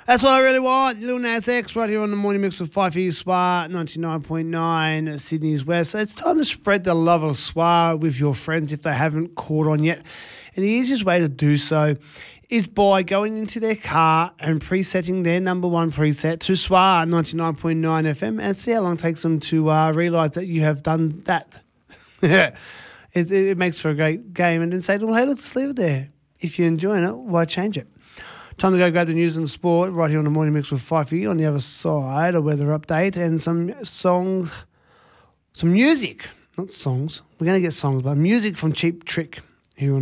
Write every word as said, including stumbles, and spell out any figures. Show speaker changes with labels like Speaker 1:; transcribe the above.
Speaker 1: That's what I really want. Lil Nas X right here on the Morning Mix with Fifey Swar, ninety-nine point nine Sydney's West. So it's time to spread the love of Swar with your friends if they haven't caught on yet. And the easiest way to do so is by going into their car and presetting their number one preset to Swar ninety-nine point nine F M and see how long it takes them to uh, realise that you have done that. it, it makes for a great game. And then say, well, hey, let's leave it there. If you're enjoying it, why change it? Time to go grab the news and sport right here on the Morning Mix with Fifey. On the other side, a weather update and some songs, some music, not songs. We're going to get songs, but music from Cheap Trick.